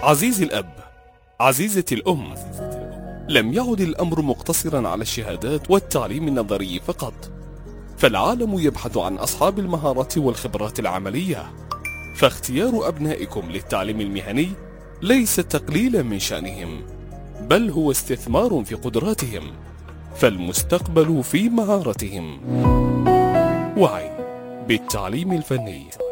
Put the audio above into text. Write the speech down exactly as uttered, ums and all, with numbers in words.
عزيزي الأب، عزيزتي الأم، لم يعد الأمر مقتصرا على الشهادات والتعليم النظري فقط، فالعالم يبحث عن أصحاب المهارات والخبرات العملية. فاختيار أبنائكم للتعليم المهني ليس تقليلا من شأنهم، بل هو استثمار في قدراتهم، فالمستقبل في مهارتهم. وعي بالتعليم الفني.